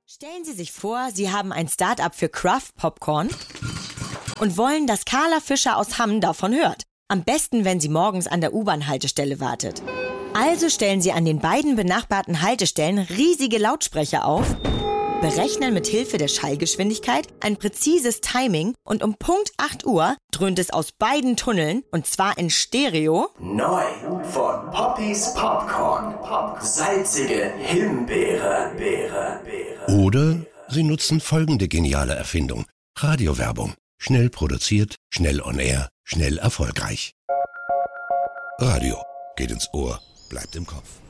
Stellen Sie sich vor, Sie haben ein Start-up für Craft Popcorn und wollen, dass Carla Fischer aus Hamm davon hört. Am besten, wenn sie morgens an der U-Bahn-Haltestelle wartet. Also stellen Sie an den beiden benachbarten Haltestellen riesige Lautsprecher auf, berechnen mit Hilfe der Schallgeschwindigkeit ein präzises Timing und um Punkt 8 Uhr dröhnt es aus beiden Tunneln, und zwar in Stereo. Neu von Poppys Popcorn. Salzige Himbeere. Oder Sie nutzen folgende geniale Erfindung. Radiowerbung. Schnell produziert, schnell on air, schnell erfolgreich. Radio. Geht ins Ohr, bleibt im Kopf.